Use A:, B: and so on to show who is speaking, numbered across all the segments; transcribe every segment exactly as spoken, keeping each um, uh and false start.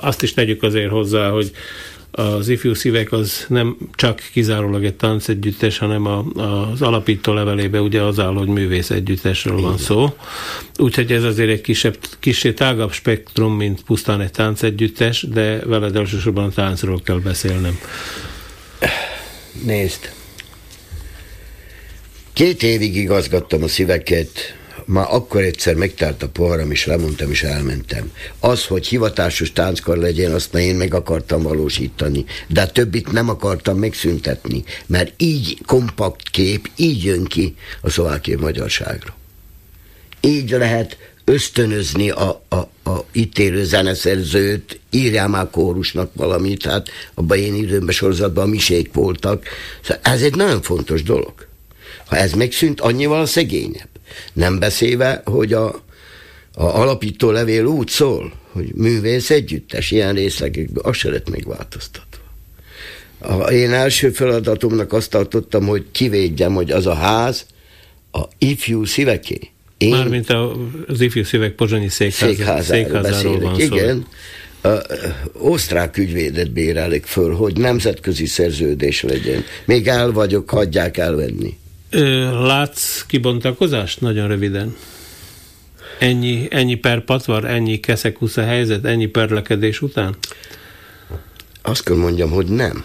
A: azt is tegyük azért hozzá, hogy az Ifjú Szívek az nem csak kizárólag egy táncegyüttes, hanem a, az alapító levelébe ugye az áll, hogy művész együttesről van szó. Úgyhogy ez azért egy kisebb, kicsit tágabb spektrum, mint pusztán egy táncegyüttes, de veled elsősorban a táncról kell beszélnem.
B: Nézd, két évig igazgattam a Szíveket, már akkor egyszer megtárt a poharam, és lemondtam, és elmentem. Az, hogy hivatásos tánckar legyen, azt már én meg akartam valósítani, de a többit nem akartam megszüntetni, mert így kompakt kép, így jön ki a szlovákiai magyarságra. Így lehet ösztönözni a, a, a itt élő zeneszerzőt, írjál már kórusnak valamit, hát abban én időmben sorozatban a misék voltak. Szóval ez egy nagyon fontos dolog. Ha ez megszűnt, annyival szegényebb. Nem beszélve, hogy a, a alapító levél úgy szól, hogy művész együttes, ilyen részlegekből, az se lett megváltoztatva. A, én első feladatomnak azt tartottam, hogy kivédjem, hogy az a ház a Ifjú Szíveké. Én
A: Mármint az Ifjú Szívek pozsonyi székház, székházáról beszélek, van szó.
B: Igen. A, a, osztrák ügyvédet bérelek föl, hogy nemzetközi szerződés legyen. Még el vagyok, hagyják elvenni.
A: Látsz kibontakozást? Nagyon röviden. Ennyi, ennyi per patvar, ennyi keszekusza helyzet, ennyi perlekedés után?
B: Azt kell mondjam, hogy nem.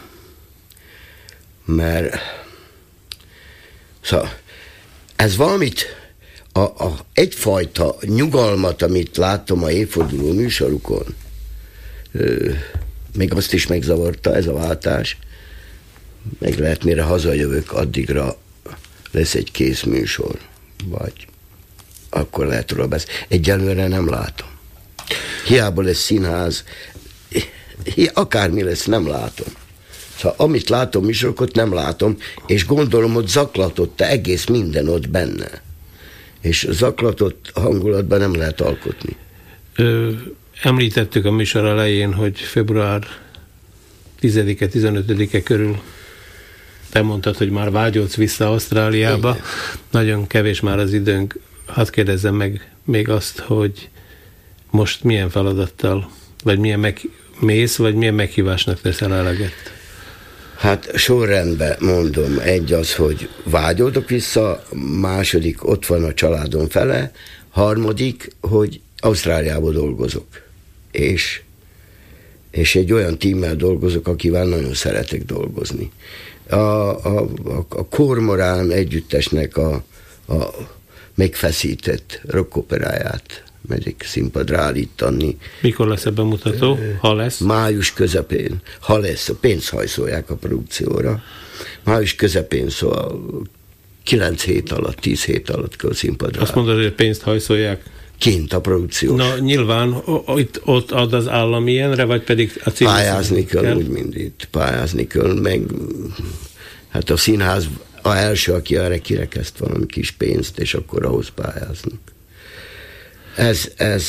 B: Mert szóval ez valamit, a, a, egyfajta nyugalmat, amit láttam a évforduló műsorukon, ö, még azt is megzavarta ez a váltás, meg lehet, mire hazajövök, addigra lesz egy kész műsor, vagy akkor lehet róla beszélni. Egyelőre nem látom. Hiába lesz színház, akármi lesz, nem látom. Szóval amit látom műsorokat, nem látom, és gondolom, hogy zaklatott egész minden ott benne. És zaklatott hangulatban nem lehet alkotni.
A: Ö, említettük a műsor elején, hogy február tizedike, tizenötödike körül te mondtad, hogy már vágyódsz vissza Ausztráliába. Igen. Nagyon kevés már az időnk. Hadd kérdezzem meg még azt, hogy most milyen feladattal, vagy milyen meg, mész, vagy milyen meghívásnak teszel eleget?
B: Hát sorrendben mondom. Egy az, hogy vágyódok vissza, második, ott van a családom fele, harmadik, hogy Ausztráliában dolgozok. És, és egy olyan tímmel dolgozok, akivel nagyon szeretek dolgozni. A, a, a, a Kormorán együttesnek a, a megfeszített rockoperáját megyek színpadra állítani.
A: Mikor lesz ebben mutató? Ha lesz?
B: Május közepén. Ha lesz, pénzt hajszolják a produkcióra. Május közepén, szóval kilenc hét alatt, tíz hét alatt kell színpadra.
A: Azt mondod, hogy pénzt hajszolják?
B: Kint a produkció.
A: Na nyilván ott, ott ad az állam ilyenre, vagy pedig a civil
B: pályázni kell, kell, úgy mind itt. Pályázni kell, meg hát a színház a első, aki erre kirekeszt valami kis pénzt, és akkor ahhoz pályázni. Ez, ez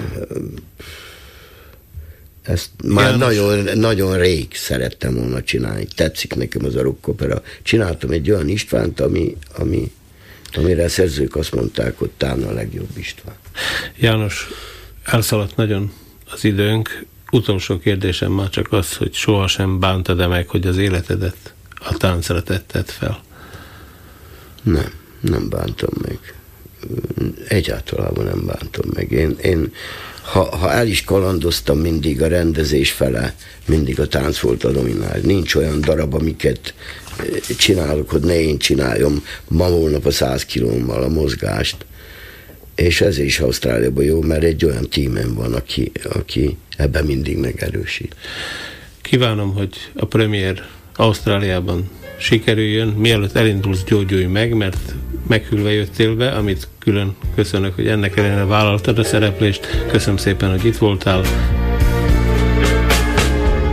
B: ezt már nagyon, nagyon rég szerettem volna csinálni. Tetszik nekem az a rockopera. Csináltam egy olyan Istvánt, ami, ami, amire a szerzők azt mondták, hogy talán a legjobb István.
A: János, elszaladt nagyon az időnk. Utolsó kérdésem már csak az, hogy sohasem bántad-e meg, hogy az életedet a táncra tetted fel?
B: Nem, nem bántam meg. Egyáltalában nem bántam meg. Én, én ha, ha el is kalandoztam mindig a rendezés fele, mindig a tánc volt a dominál. Nincs olyan darab, amiket csinálok, hogy ne én csináljam ma holnap a száz kilómmal a mozgást. És ez is Ausztráliában jó, mert egy olyan tímem van, aki, aki ebben mindig megerősít.
A: Kívánom, hogy a premier Ausztráliában sikerüljön, mielőtt elindulsz, gyógyulj meg, mert meghűlve jöttél be, amit külön köszönök, hogy ennek ellenére vállaltad a szereplést. Köszönöm szépen, hogy itt voltál.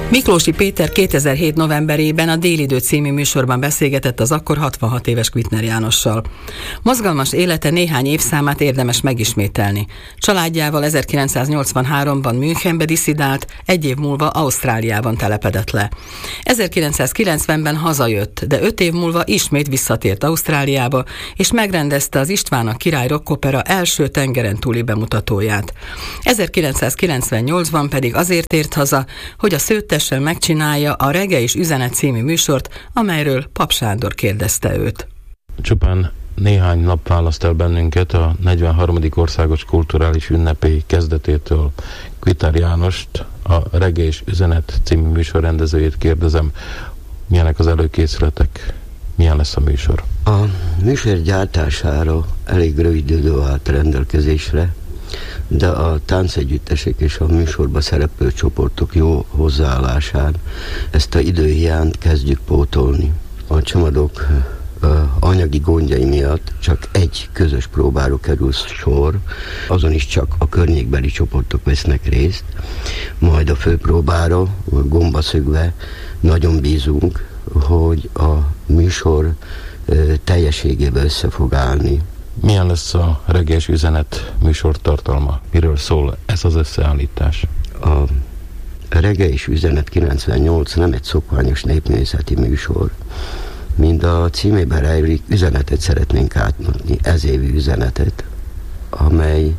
C: Miklósi Péter kétezer-hét novemberében a Délidő című műsorban beszélgetett az akkor hatvanhat éves Küttner Jánossal. Mozgalmas élete néhány évszámát érdemes megismételni. Családjával ezerkilencszáznyolcvanháromban Münchenbe disszidált, egy év múlva Ausztráliában telepedett le. ezerkilencszázkilencvenben hazajött, de öt év múlva ismét visszatért Ausztráliába, és megrendezte az István a Király rockopera első tengeren túli bemutatóját. ezerkilencszázkilencvennyolcban pedig azért tért haza, hogy a Szőttes megcsinálja a Rege és Üzenet című műsort, amelyről Pap Sándor kérdezte őt.
D: Csupán néhány nap választ el bennünket a negyvenharmadik országos kulturális ünnepély kezdetétől. Küttner Jánost, a Rege és Üzenet című műsor rendezőjét kérdezem, milyenek az előkészületek, milyen lesz a műsor?
B: A műsor gyártására elég rövid idő állt rendelkezésre, de a táncegyüttesek és a műsorba szereplő csoportok jó hozzáállásán ezt a időhiányt kezdjük pótolni. A csamadok anyagi gondjai miatt csak egy közös próbára kerül sor, azon is csak a környékbeli csoportok vesznek részt, majd a főpróbára gombaszögve nagyon bízunk, hogy a műsor teljességében össze fog állni.
D: Milyen lesz a Rege és Üzenet műsor tartalma? Miről szól ez az összeállítás?
B: A Rege és Üzenet kilencvennyolc nem egy szokványos népművészeti műsor. Mind a címében rejlik, üzenetet szeretnénk átadni, ezévi üzenetet, amely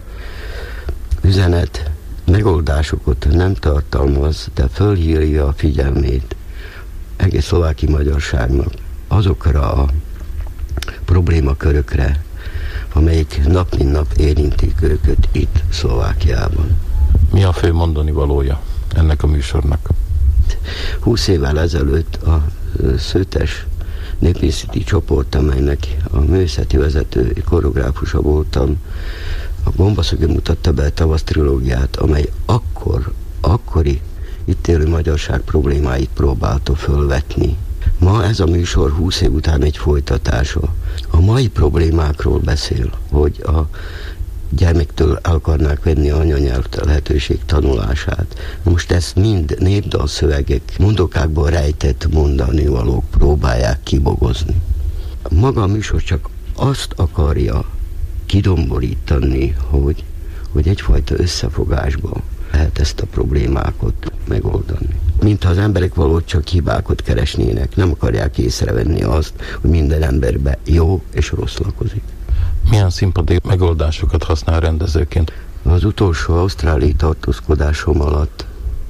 B: üzenet megoldásokat nem tartalmaz, de fölhívja a figyelmét egész szlováki magyarságnak azokra a problémakörökre, amelyik nap mint nap érintik őket itt Szlovákiában.
D: Mi a fő mondani valója ennek a műsornak?
B: Húsz évvel ezelőtt a Szőtes népművészeti csoport, amelynek a művészeti vezető koreográfusa voltam, a Gombaszögön mutatta be a Tavasz trilógiát, amely akkor, akkori itt élő magyarság problémáit próbálta fölvetni. Ma ez a műsor húsz év után egy folytatása. A mai problémákról beszél, hogy a gyermektől el akarnák venni a anyanyelv lehetőség tanulását. Most ezt mind népdalszövegek, mondokákból rejtett mondani valók próbálják kibogozni. Maga a műsor csak azt akarja kidomborítani, hogy, hogy egyfajta összefogásban lehet ezt a problémákat megoldani. Mintha az emberek valót csak hibákat keresnének, nem akarják észrevenni azt, hogy minden emberben jó és rossz lakozik.
D: Milyen színpadi megoldásokat használ rendezőként?
B: Az utolsó ausztráliai tartózkodásom alatt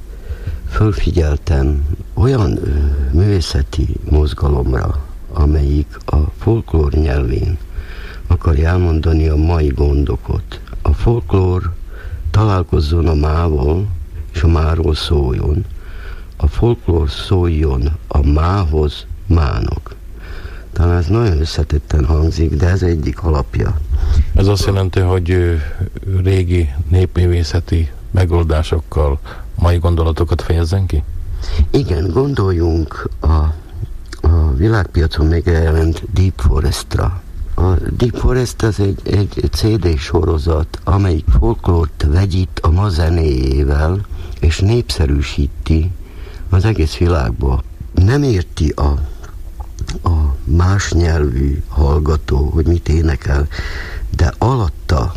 B: fölfigyeltem olyan ö, művészeti mozgalomra, amelyik a folklór nyelvén akarja elmondani a mai gondokat. A folklór találkozzon a mával, és a máról szóljon. A folklór szóljon a mához, mának. Talán ez nagyon összetetten hangzik, de ez egyik alapja.
D: Ez azt jelenti, hogy régi népművészeti megoldásokkal mai gondolatokat fejezzen ki?
B: Igen, gondoljunk a, a világpiacon megjelent Deep Forestra. A Deep Forest az egy, egy cé dé sorozat, amelyik folklórt vegyít a ma zenéjével, és népszerűsíti az egész világba. Nem érti a, a más nyelvű hallgató, hogy mit énekel, de alatta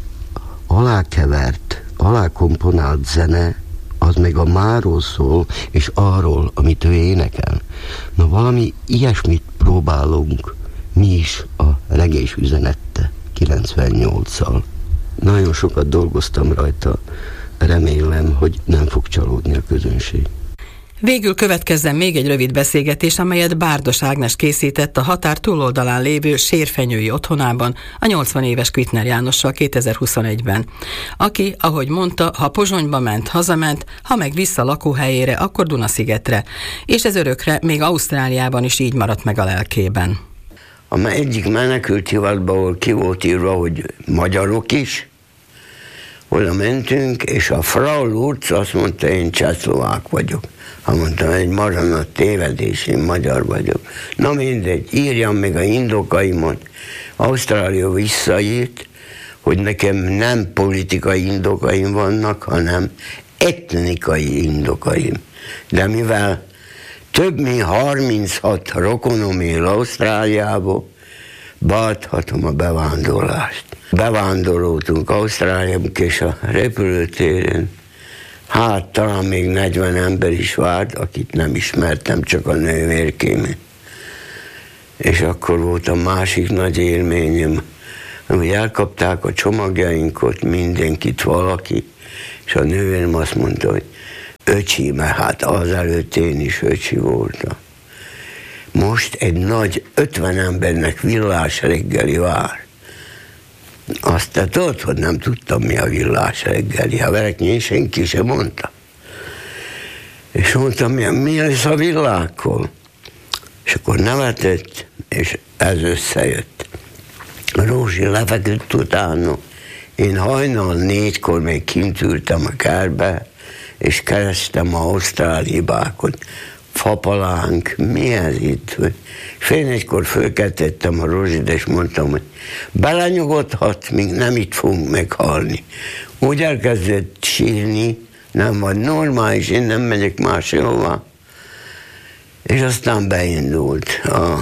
B: alákevert, alákomponált zene, az meg a máról szól, és arról, amit ő énekel. Na valami ilyesmit próbálunk mi is a Rege és Üzenette kilencvennyolccal. Nagyon sokat dolgoztam rajta, remélem, hogy nem fog csalódni a közönség.
C: Végül következzen még egy rövid beszélgetés, amelyet Bárdos Ágnes készített a határ túloldalán lévő sérfenyői otthonában a nyolcvan éves Küttner Jánossal kétezer-huszonegyben. Aki, ahogy mondta, ha Pozsonyba ment, hazament, ha meg vissza lakóhelyére, akkor Dunaszigetre, és ez örökre még Ausztráliában is így maradt meg a lelkében.
B: A egyik menekült hivatban, ahol ki volt írva, hogy magyarok is, oda mentünk, és a Frau Lurz azt mondta, én csehszlovák vagyok. Ha mondtam, egy maradna tévedés, én magyar vagyok. Na mindegy, írjam meg a indokaimat. Ausztrália visszaírt, hogy nekem nem politikai indokaim vannak, hanem etnikai indokaim. De mivel több mint harminchat rokonom él Ausztráliából, beadhatom a bevándorlást. Bevándoroltunk Ausztráliába, és a repülőtéren hát talán még negyven ember is várt, akit nem ismertem, csak a nővérkémet. És akkor volt a másik nagy élményem, hogy elkapták a csomagjainkat, mindenkit valaki, és a nővérem azt mondta, hogy öcsi, mert hát azelőtt én is öcsi voltam. Most egy nagy ötven embernek villás reggeli vár. Azt te tudod, hogy nem tudtam, mi a villás reggeli. Ha vereknyi senki sem mondta. És mondtam, mi, mi lesz a villákkal? És akkor nevetett, és ez összejött. Rózsi lefeküdt utána. Én hajnal négykor még kint ültem a kertbe, és kerestem a ausztrálibákot. Fapalánk, mi ez itt? Fél négykor fölkeltettem a Rózsit, és mondtam, hogy belenyugodhat, míg nem itt fogunk meghalni. Úgy elkezdett sírni, nem vagy normális, én nem megyek máshova. És aztán beindult. A,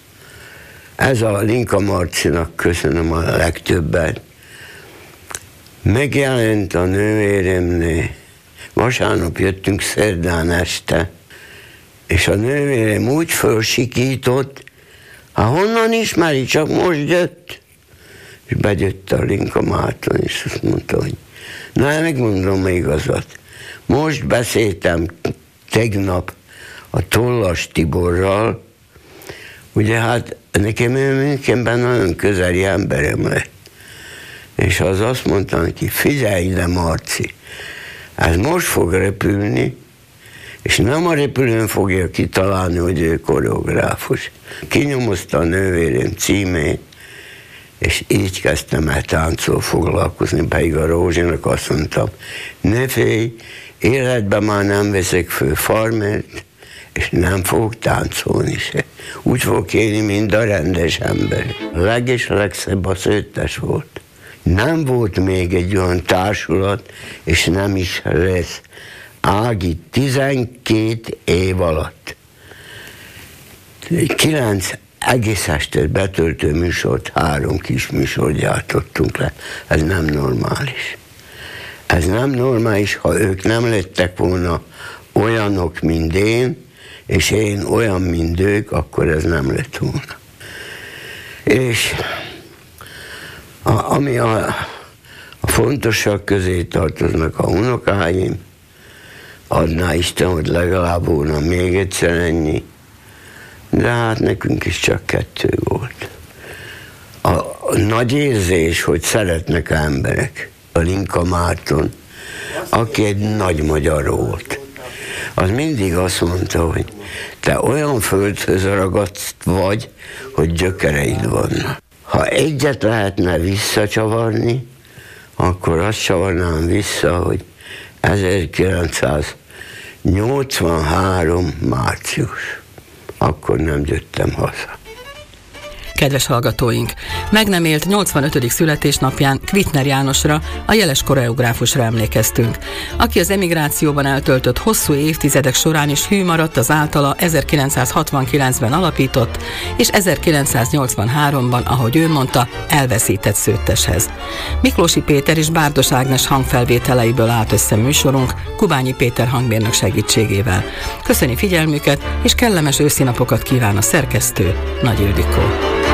B: ez a Linka Marcinak köszönöm a legtöbbet. Megjelent a nővéremnél. Vasárnap jöttünk szerdán este, és a nővérem úgy fölsikított, hát honnan ismeri, csak most jött. És bejött a Linka Márton, és azt mondta, hogy na, megmondom még igazat. Most beszéltem tegnap a Tollas Tiborral, ugye hát nekem ő Münchenben nagyon közeli emberem lett. És az azt mondta neki, figyelj ide, Marci, ez most fog repülni, és nem a repülőn fogja kitalálni, hogy ő koreográfus. Kinyomozta a nővérem címét, és így kezdtem el táncol foglalkozni, pedig a Rózsinak azt mondtam, ne félj, életben már nem veszek fő farmert, és nem fogok táncolni se. Úgy fogok élni, mint a rendes ember. A leg és legszebb a Szőttes volt. Nem volt még egy olyan társulat, és nem is lesz. Ági tizenkét év alatt kilenc egész estet betöltő műsort, három kis műsort gyártottunk le. Ez nem normális. Ez nem normális, ha ők nem lettek volna olyanok, mint én, és én olyan, mint ők, akkor ez nem lett volna. És a, ami a, a fontosak közé tartoznak a unokáim, adná Isten, hogy legalább volna még egyszer ennyi, de hát nekünk is csak kettő volt. A, a nagy érzés, hogy szeretnek emberek. A Linka Márton, aki egy nagy magyar volt, az mindig azt mondta, hogy te olyan földhöz ragadsz vagy, hogy gyökereid vannak. Ha egyet lehetne visszacsavarni, akkor azt csavarnám vissza, hogy ezerkilencszáznyolcvanhárom március. Akkor nem jöttem haza.
C: Kedves hallgatóink, meg nem élt nyolcvanötödik születésnapján Kvitner Jánosra, a jeles koreográfusra emlékeztünk, aki az emigrációban eltöltött hosszú évtizedek során is hű maradt az általa ezerkilencszázhatvankilencben alapított, és ezerkilencszáznyolcvanháromban, ahogy ő mondta, elveszített Szőtteshez. Miklósi Péter és Bárdos Ágnes hangfelvételeiből állt össze műsorunk Kubányi Péter hangmérnök segítségével. Köszöni figyelmüket, és kellemes őszi napokat kíván a szerkesztő, Nagy Ildikó.